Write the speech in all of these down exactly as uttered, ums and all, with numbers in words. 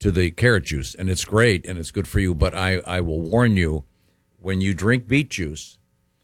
to the carrot juice, and it's great and it's good for you. But I, I will warn you, when you drink beet juice,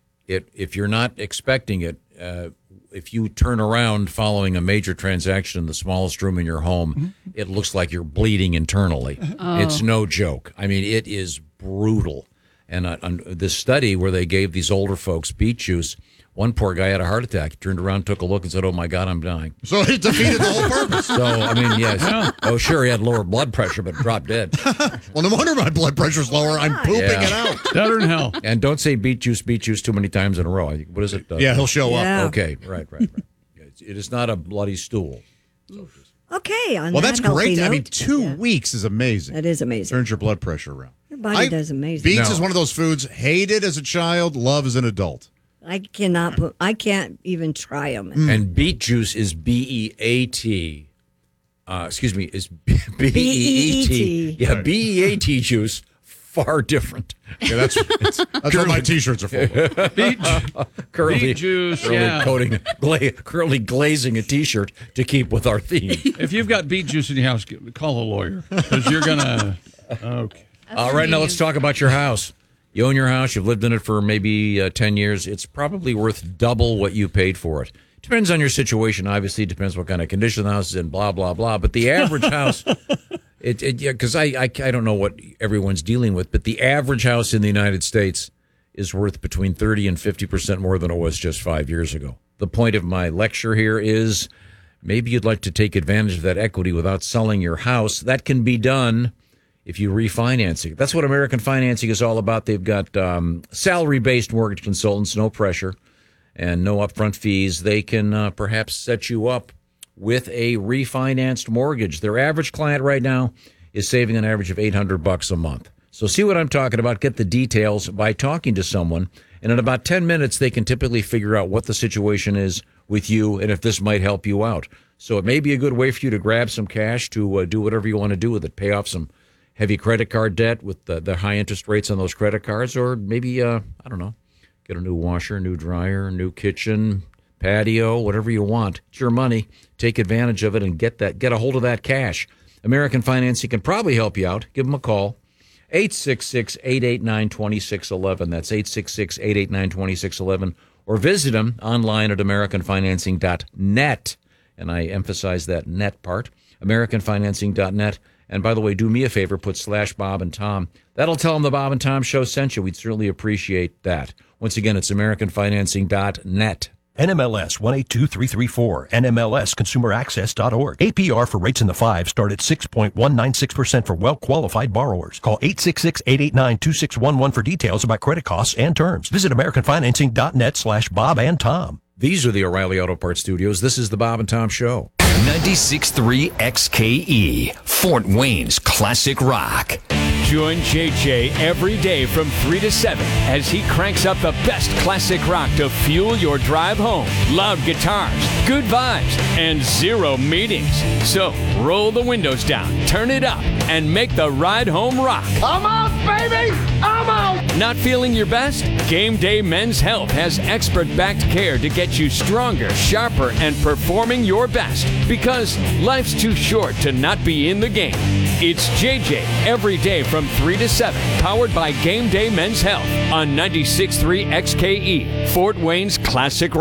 it if you're not expecting it, uh, if you turn around following a major transaction in the smallest room in your home, mm-hmm. it looks like you're bleeding internally. Oh. It's no joke. I mean, it is brutal. And uh, on this study where they gave these older folks beet juice, one poor guy had a heart attack. He turned around, took a look, and said, "Oh, my God, I'm dying." So he defeated the whole purpose. So, I mean, yes. Yeah. Oh, sure, he had lower blood pressure, but dropped dead. Well, no wonder my blood pressure's lower. I'm pooping yeah. it out. Better than hell. And don't say beet juice, beet juice too many times in a row. What is it? Uh, yeah, he'll show yeah. up. Okay, right, right, right. It is not a bloody stool. So okay. On well, that that's great. Note, I mean, two yeah. weeks is amazing. That is amazing. Turns your blood pressure around. Your body I, does amazing. Beets no. is one of those foods hated as a child, love as an adult. I cannot put. I can't even try them. Mm. And beet juice is B E A T. Uh, excuse me, is B E E T. Yeah, B E A T juice. Far different. Yeah, that's that's, that's what my T-shirts are for. Beet, curly, beet juice, curly yeah. coating, gla- curly glazing a T-shirt to keep with our theme. If you've got beet juice in your house, call a lawyer because you're gonna. Okay. All right, now let's talk about your house. You own your house. You've lived in it for maybe uh, ten years. It's probably worth double what you paid for it. Depends on your situation. Obviously, depends what kind of condition the house is in. Blah blah blah. But the average house. It, it yeah, because I, I I don't know what everyone's dealing with, but the average house in the United States is worth between thirty and fifty percent more than it was just five years ago. The point of my lecture here is maybe you'd like to take advantage of that equity without selling your house. That can be done if you refinance it. That's what American Financing is all about. They've got um, salary-based mortgage consultants, no pressure, and no upfront fees. They can uh, perhaps set you up with a refinanced mortgage. Their average client right now is saving an average of eight hundred bucks a month. So see what I'm talking about. Get the details by talking to someone. And in about ten minutes, they can typically figure out what the situation is with you and if this might help you out. So it may be a good way for you to grab some cash to uh, do whatever you want to do with it. Pay off some heavy credit card debt with the, the high interest rates on those credit cards. Or maybe, uh, I don't know, get a new washer, new dryer, new kitchen, patio, whatever you want. It's your money. Take advantage of it and get that. Get a hold of that cash. American Financing can probably help you out. Give them a call. eight six six, eight eight nine, two six one one. That's eight six six, eight eight nine, two six one one. Or visit them online at american financing dot net. And I emphasize that net part, american financing dot net. And by the way, do me a favor, put slash Bob and Tom. That'll tell them the Bob and Tom Show sent you. We'd certainly appreciate that. Once again, it's american financing dot net. N M L S one eight two three three four, N M L S consumer access dot org. A P R for rates in the five start at six point one nine six percent for well-qualified borrowers. Call eight six six, eight eight nine, two six one one for details about credit costs and terms. Visit american financing dot net slash Bob and Tom. These are the O'Reilly Auto Parts Studios. This is the Bob and Tom Show. ninety-six point three X K E, Fort Wayne's classic rock. Join J J every day from three to seven as he cranks up the best classic rock to fuel your drive home. Loud guitars, good vibes, and zero meetings. So roll the windows down, turn it up, and make the ride home rock. I'm out, baby! I'm out! Not feeling your best? Game Day Men's Health has expert-backed care to get you stronger, sharper, and performing your best. Because life's too short to not be in the game. It's J J every day from three to seven, powered by Game Day Men's Health on ninety-six point three X K E, Fort Wayne's classic